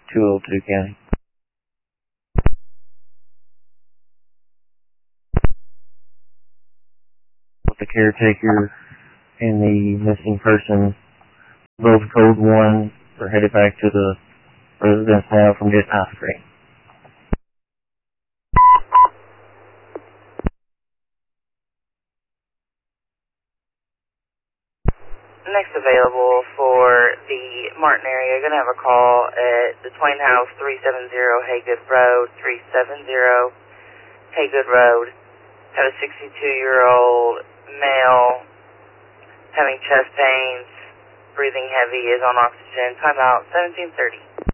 202 County. With the caretaker and the missing person, both code 1, are headed back to the residence now from getting ice cream. Next available for the Martin area, going to have a call at the Twain House, 370 Haygood Road, 370 Haygood Road. Have a 62-year-old male having chest pains, breathing heavy, is on oxygen. Time out, 1730.